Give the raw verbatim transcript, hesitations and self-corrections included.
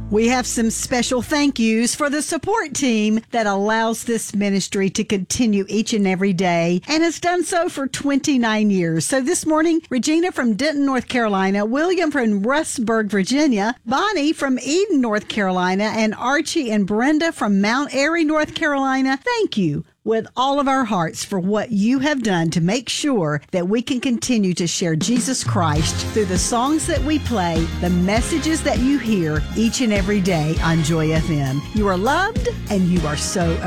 We have some special thank yous for the support team that allows this ministry to continue each and every day and has done so for twenty-nine years. So this morning, Regina from Denton, North Carolina, William from Rustburg, Virginia, Bonnie from Eden, North Carolina, and Archie and Brenda from Mount Airy, North Carolina. Thank you with all of our hearts for what you have done to make sure that we can continue to share Jesus Christ through the songs that we play, the messages that you hear each and every day on Joy F M. You are loved and you are so